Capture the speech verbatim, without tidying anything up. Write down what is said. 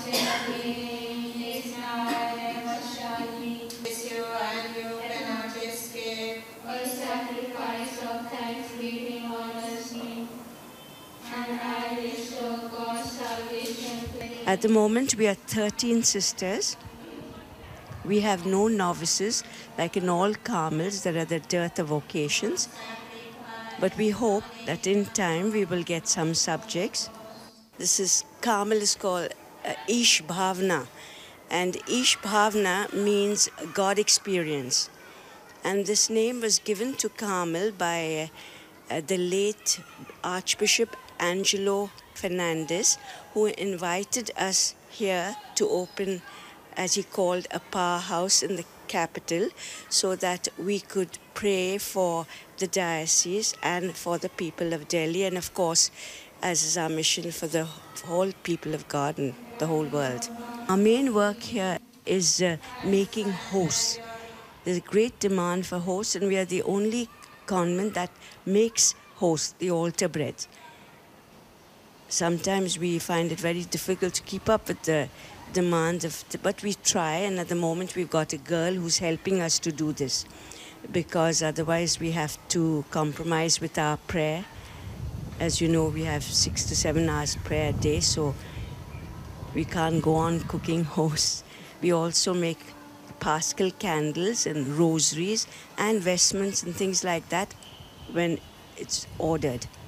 was in the beginning, is now, and ever shall be. It's you and you cannot escape. A sacrifice of thanksgiving on us me, and I restore God's salvation. At the moment, we are thirteen sisters. We have no novices, like in all Carmels, there are the dearth of vocations. But we hope that in time we will get some subjects. This is, Carmel is called uh, Ish Bhavna. And Ish Bhavna means God experience. And this name was given to Carmel by uh, the late Archbishop Angelo Fernandez, who invited us here to open, as he called, a powerhouse in the capital, so that we could pray for the diocese and for the people of Delhi, and of course, as is our mission, for the whole people of God and the whole world. Our main work here is uh, making hosts. There's a great demand for hosts, and we are the only convent that makes hosts, the altar bread. Sometimes we find it very difficult to keep up with the demands of, the, but we try, and at the moment we've got a girl who's helping us to do this, because otherwise we have to compromise with our prayer. As you know, we have six to seven hours prayer a day, so we can't go on cooking hosts. We also make Paschal candles and rosaries and vestments and things like that when it's ordered.